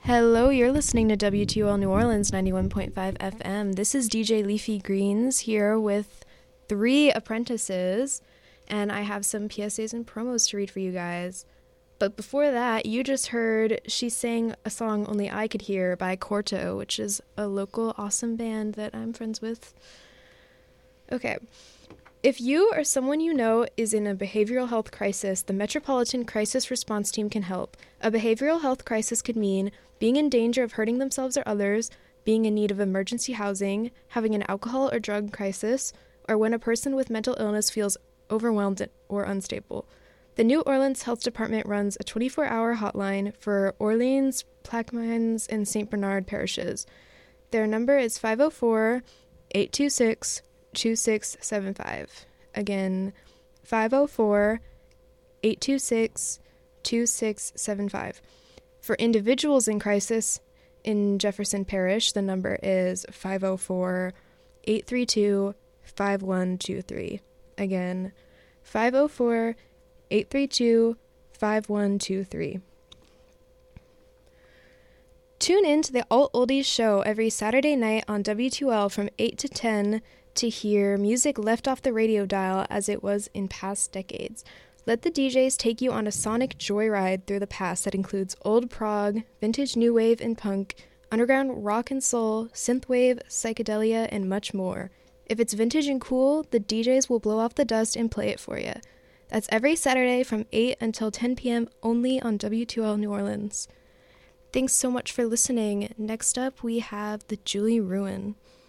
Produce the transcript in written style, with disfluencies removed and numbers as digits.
Hello, you're listening to WTOL New Orleans 91.5 FM. This is DJ Leafy Greens here with 3 apprentices, and I have some PSAs and promos to read for you guys. But before that, you just heard She Sang a Song Only I Could Hear by Corto, which is a local awesome band that I'm friends with. Okay. If you or someone you know is in a behavioral health crisis, the Metropolitan Crisis Response Team can help. A behavioral health crisis could mean being in danger of hurting themselves or others, being in need of emergency housing, having an alcohol or drug crisis, or when a person with mental illness feels overwhelmed or unstable. The New Orleans Health Department runs a 24-hour hotline for Orleans, Plaquemines, and St. Bernard parishes. Their number is 504-826-2675. Again, 504-826-2675. For individuals in crisis in Jefferson Parish, the number is 504-832-5123. Again, 504-832-5123. Tune in to the Alt Oldies show every Saturday night on W2L from 8 to 10 to hear music left off the radio dial as it was in past decades. Let the DJs take you on a sonic joyride through the past that includes old prog, vintage new wave and punk, underground rock and soul, synthwave, psychedelia, and much more. If it's vintage and cool, the DJs will blow off the dust and play it for you. That's every Saturday from 8 until 10 p.m. only on W2L New Orleans. Thanks so much for listening. Next up, we have the Julie Ruin.